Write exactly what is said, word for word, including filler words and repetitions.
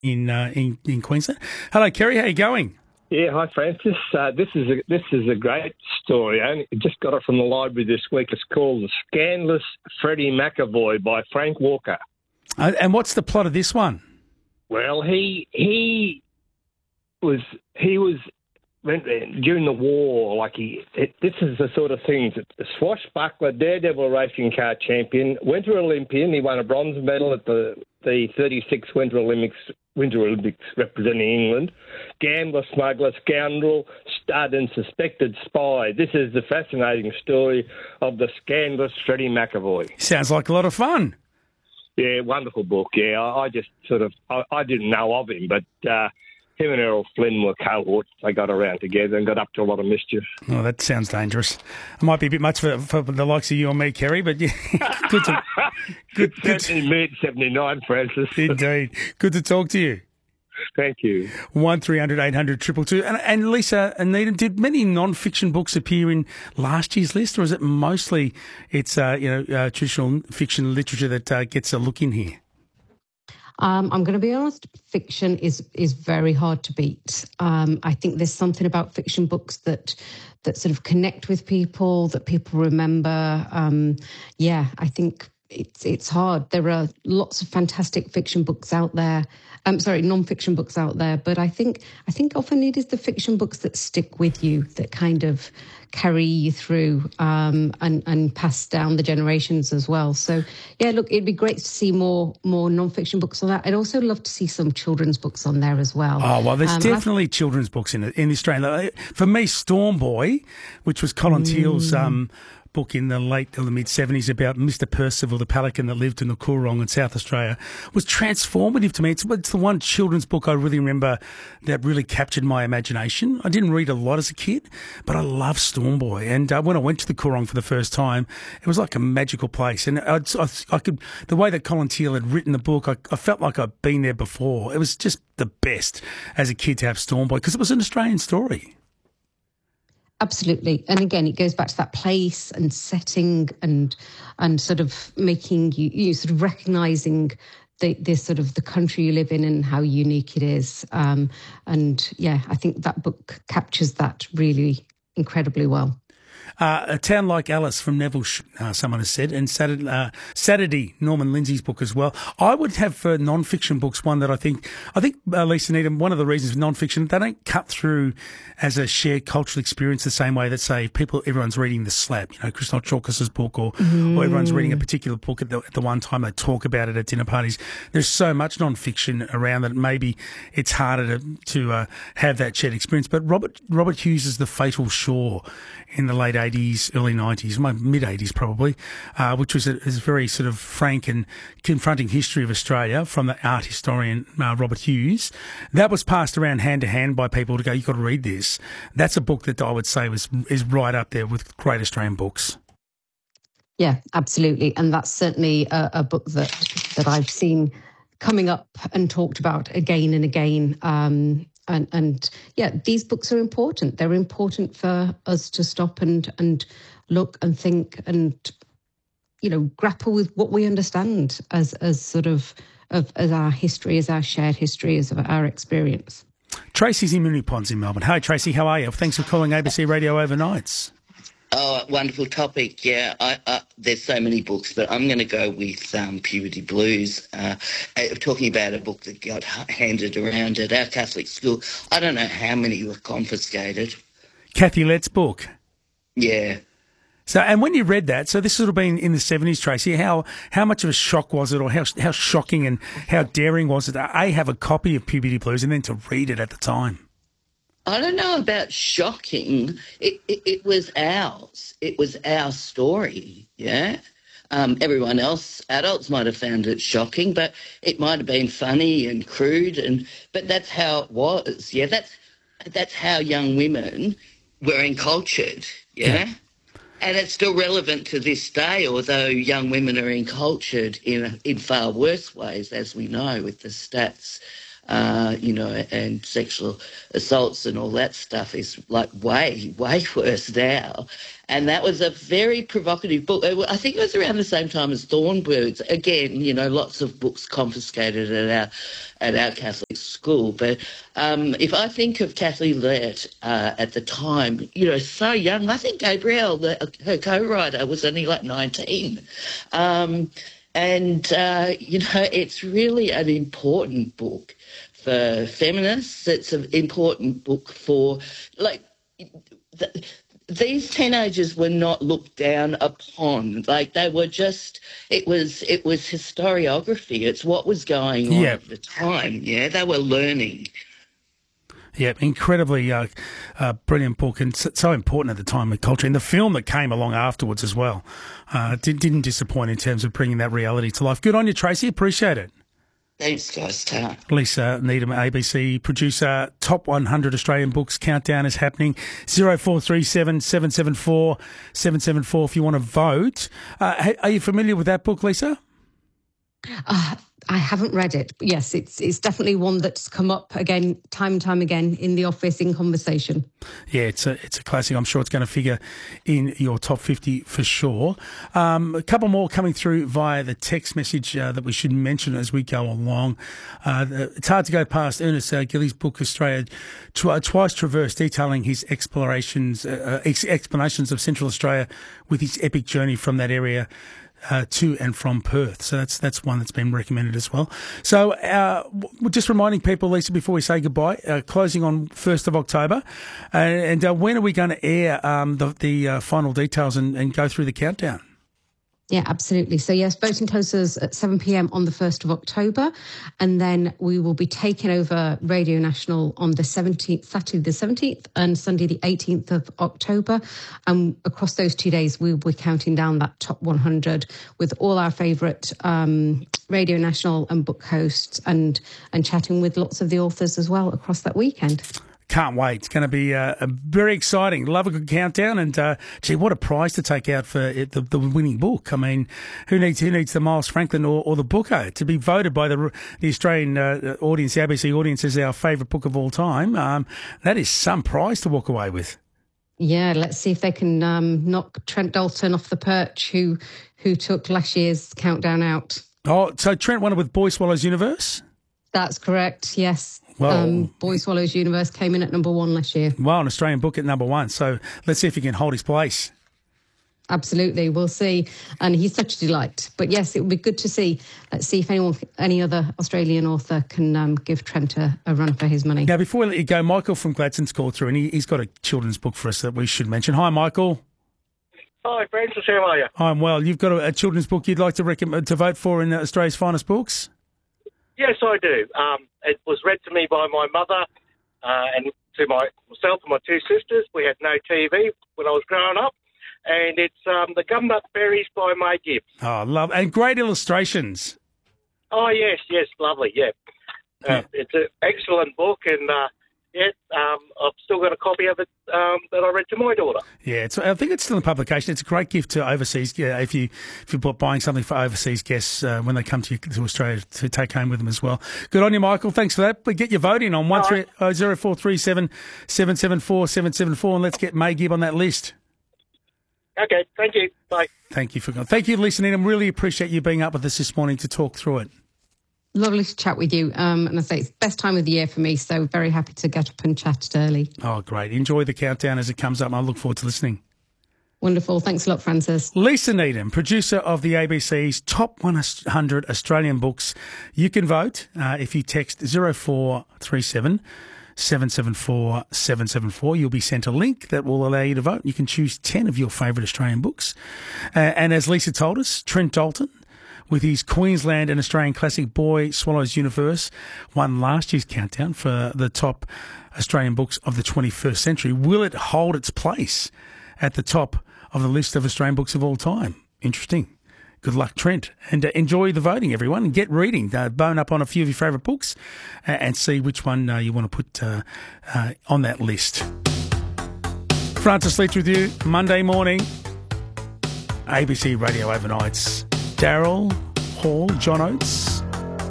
in uh, in, in Queensland. Hello, Kerry. How you going? Yeah, hi Francis. Uh, this is a this is a great story. I only, just got it from the library this week. It's called "The Scandalous Freddie McAvoy" by Frank Walker. Uh, and what's the plot of this one? Well, he he was he was during the war. Like he, it, this is the sort of things. A swashbuckler, daredevil racing car champion, Winter Olympian. He won a bronze medal at the the thirty-six Winter Olympics. Winter Olympics representing England, gambler, smuggler, scoundrel, stud and suspected spy. This is the fascinating story of the scandalous Freddie McAvoy. Sounds like a lot of fun. Yeah, wonderful book. Yeah, I, I just sort of, I, I didn't know of him, but uh, him and Errol Flynn were cohorts. They got around together and got up to a lot of mischief. Oh, that sounds dangerous. It might be a bit much for, for the likes of you and me, Kerry, but yeah, good to... Good, good. Certainly mid seventy-nine, Francis. Indeed. Good to talk to you. Thank you. one three hundred eight hundred two two two. And, and Lisa and Needham, did many non-fiction books appear in last year's list, or is it mostly it's uh, you know uh, traditional fiction literature that uh, gets a look in here? Um, I'm going to be honest, fiction is is very hard to beat. Um, I think there's something about fiction books that that sort of connect with people, that people remember. Um, yeah, I think it's it's hard. There are lots of fantastic fiction books out there. I'm um, sorry, non-fiction books out there, but I think I think often it is the fiction books that stick with you, that kind of carry you through um, and and pass down the generations as well. So yeah, look, it'd be great to see more more non-fiction books on that. I'd also love to see some children's books on there as well. Oh well, there's um, definitely I've... children's books in in Australia. For me, Storm Boy, which was Colin mm. Teale's um, book in the late or the mid-seventies about Mister Percival, the pelican that lived in the Coorong in South Australia, was transformative to me. It's, it's the one children's book I really remember that really captured my imagination. I didn't read a lot as a kid, but I love Storm Boy. And uh, when I went to the Coorong for the first time, it was like a magical place. And I, I, I could, the way that Colin Teale had written the book, I, I felt like I'd been there before. It was just the best as a kid to have Storm Boy because it was an Australian story. Absolutely. And again, it goes back to that place and setting and and sort of making you, you sort of recognising the, the sort of the country you live in and how unique it is. Um, and yeah, I think that book captures that really incredibly well. Uh, a Town Like Alice from Neville, uh, someone has said, and Saturday, uh, Saturday, Norman Lindsay's book as well. I would have for non-fiction books one that I think, I think, uh, Lisa Needham, one of the reasons for non-fiction, they don't cut through as a shared cultural experience the same way that, say, people, everyone's reading The Slap, you know, Christoph Chalkis's book, or, mm. or everyone's reading a particular book at the, at the one time they talk about it at dinner parties. There's so much non-fiction around that maybe it's harder to, to uh, have that shared experience. But Robert, Robert Hughes' The Fatal Shore in the late eighties, early nineties, mid-eighties probably, uh, which was a, is a very sort of frank and confronting history of Australia from the art historian uh, Robert Hughes. That was passed around hand to hand by people to go, you've got to read this. That's a book that I would say was is right up there with great Australian books. Yeah, absolutely. And that's certainly a, a book that, that I've seen coming up and talked about again and again. Um, And, and yeah, these books are important. They're important for us to stop and and look and think and, you know, grapple with what we understand as as sort of, of as our history, as our shared history, as our experience. Tracy's in Moonee Ponds in Melbourne. Hi, Tracy. How are you? Thanks for calling A B C Radio Overnights. Oh, wonderful topic. Yeah, I, I, there's so many books, but I'm going to go with um, Puberty Blues, uh, talking about a book that got handed around at our Catholic school. I don't know how many were confiscated. Kathy Lett's book? Yeah. So, and when you read that, so this would have been in the seventies, Tracy, how how much of a shock was it, or how how shocking and how daring was it to, A, have a copy of Puberty Blues and then to read it at the time? I don't know about shocking. It, it, it was ours. It was our story, yeah? Um, everyone else, adults, might have found it shocking, but it might have been funny and crude, and but that's how it was, yeah? That's that's how young women were encultured, yeah? yeah. And it's still relevant to this day, although young women are encultured in, in far worse ways, as we know with the stats uh, you know, and sexual assaults and all that stuff is like way, way worse now. And that was a very provocative book. I think it was around the same time as Thornbirds. Again, you know, lots of books confiscated at our at our Catholic school. But um, if I think of Kathleen Lett uh, at the time, you know, so young. I think Gabrielle, the, her co-writer, was only like nineteen. Um, and, uh, you know, it's really an important book for feminists. It's an important book for, like... The, these teenagers were not looked down upon. Like, they were just, it was it was historiography. It's what was going on Yeah. at the time, yeah? They were learning. Yeah, incredibly uh, uh, brilliant book, and so, so important at the time of culture. And the film that came along afterwards as well uh, did, didn't disappoint in terms of bringing that reality to life. Good on you, Tracy. Appreciate it. Thanks, guys. Ta. Lisa Needham, A B C producer. Top one hundred Australian books countdown is happening. zero four three seven, seven seven four, seven seven four if you want to vote. Uh, are you familiar with that book, Lisa? Uh, I haven't read it. But yes, it's it's definitely one that's come up again, time and time again in the office in conversation. Yeah, it's a it's a classic. I'm sure it's going to figure in your top fifty for sure. Um, a couple more coming through via the text message uh, that we should mention as we go along. Uh, it's hard to go past Ernest uh, Gillies' book Australia tw- twice traversed, detailing his explorations uh, ex- explanations of Central Australia with his epic journey from that area Uh, to and from Perth. So that's that's one that's been recommended as well. So uh, w- just reminding people, Lisa, before we say goodbye, uh, closing on first of October. Uh, and uh, when are we going to air um, the, the uh, final details and, and go through the countdown? Yeah, absolutely. So, yes, voting closes at seven p.m. on the first of October. And then we will be taking over Radio National on the seventeenth, Saturday the seventeenth and Sunday the eighteenth of October. And across those two days, we will be counting down that top one hundred with all our favourite um, Radio National and book hosts and, and chatting with lots of the authors as well across that weekend. Can't wait. It's going to be uh, very exciting. Love a good countdown. And, uh, gee, what a prize to take out for it, the, the winning book. I mean, who needs who needs the Miles Franklin or, or the Booker to be voted by the the Australian uh, audience, the A B C audience, as our favourite book of all time? Um, that is some prize to walk away with. Yeah, let's see if they can um, knock Trent Dalton off the perch, who who took last year's countdown out. Oh, so Trent won it with Boy Swallows Universe? That's correct, yes. Well, um, Boy Swallows Universe came in at number one last year. Well, an Australian book at number one. So let's see if he can hold his place. Absolutely, we'll see. And he's such a delight. But yes, it would be good to see. Let's see if anyone, any other Australian author can um, give Trent a, a run for his money. Now, before we let you go, Michael from Gladstone's called through, and he, he's got a children's book for us that we should mention. Hi, Michael. Hi, Francis. How are you? I'm well. You've got a, a children's book you'd like to recommend to vote for in Australia's finest books? Yes, I do. Um, it was read to me by my mother uh, and to my, myself and my two sisters. We had no T V when I was growing up. And it's um, The Gumnut Berries by May Gibbs. Oh, love. And great illustrations. Oh, yes, yes, lovely, yeah. Uh, Yeah. It's an excellent book, and, uh, yeah, um, I've still got a copy of it um, that I read to my daughter. Yeah, it's, I think it's still in publication. It's a great gift to overseas. Yeah, if you if you're buying something for overseas guests uh, when they come to, you, to Australia to take home with them as well. Good on you, Michael. Thanks for that. But get your vote in on one three oh zero four three seven seven seven four seven seven four, and let's get May Gibb on that list. Okay, thank you. Bye. Thank you for thank you, Lisa Needham. Really appreciate you being up with us this morning to talk through it. Lovely to chat with you. Um, and I say it's the best time of the year for me, so very happy to get up and chat early. Oh, great. Enjoy the countdown as it comes up, and I look forward to listening. Wonderful. Thanks a lot, Francis. Lisa Needham, producer of the A B C's Top one hundred Australian Books. You can vote uh, if you text zero four three seven seven seven four seven seven four. You'll be sent a link that will allow you to vote. You can choose ten of your favourite Australian books. Uh, and as Lisa told us, Trent Dalton, with his Queensland and Australian classic Boy Swallows Universe, won last year's countdown for the top Australian books of the twenty-first century. Will it hold its place at the top of the list of Australian books of all time? Interesting. Good luck, Trent. And uh, enjoy the voting, everyone. And get reading. Uh, bone up on a few of your favourite books uh, and see which one uh, you want to put uh, uh, on that list. Francis Leach with you, Monday morning. A B C Radio Overnights. Daryl Hall, John Oates.